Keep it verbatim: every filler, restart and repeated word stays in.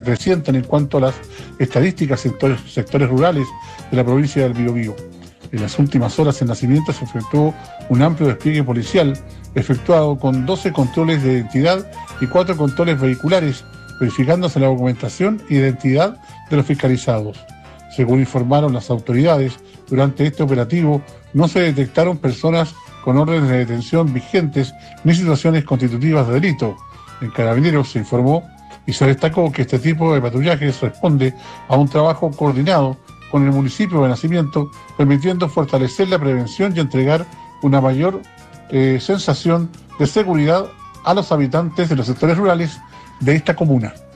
recientes en cuanto a las estadísticas en sectores, sectores rurales de la provincia del Biobío. En las últimas horas en Nacimiento se efectuó un amplio despliegue policial, efectuado con doce controles de identidad y cuatro controles vehiculares, verificándose la documentación e identidad de los fiscalizados. Según informaron las autoridades, durante este operativo no se detectaron personas con órdenes de detención vigentes ni situaciones constitutivas de delito. En Carabineros se informó y se destacó que este tipo de patrullajes responde a un trabajo coordinado con el municipio de Nacimiento, permitiendo fortalecer la prevención y entregar una mayor eh, sensación de seguridad a los habitantes de los sectores rurales de esta comuna.